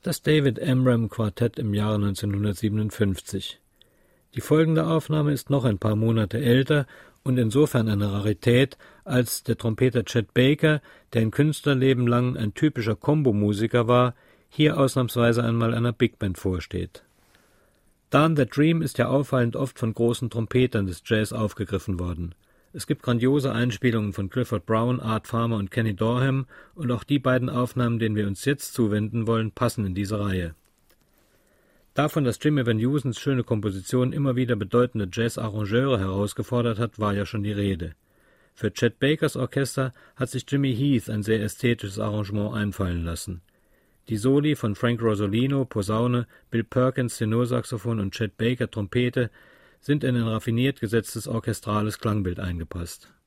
Das David Amram Quartett im Jahre 1957. Die folgende Aufnahme ist noch ein paar Monate älter und insofern eine Rarität, als der Trompeter Chet Baker, der ein Künstlerleben lang ein typischer Kombomusiker war, hier ausnahmsweise einmal einer Bigband vorsteht. Darn That Dream ist ja auffallend oft von großen Trompetern des Jazz aufgegriffen worden. Es gibt grandiose Einspielungen von Clifford Brown, Art Farmer und Kenny Dorham, und auch die beiden Aufnahmen, denen wir uns jetzt zuwenden wollen, passen in diese Reihe. Davon, dass Jimmy Van Heusen's schöne Komposition immer wieder bedeutende Jazz-Arrangeure herausgefordert hat, war ja schon die Rede. Für Chet Bakers Orchester hat sich Jimmy Heath ein sehr ästhetisches Arrangement einfallen lassen. Die Soli von Frank Rosolino, Posaune, Bill Perkins, Tenorsaxophon und Chet Baker, Trompete, sind in ein raffiniert gesetztes orchestrales Klangbild eingepasst.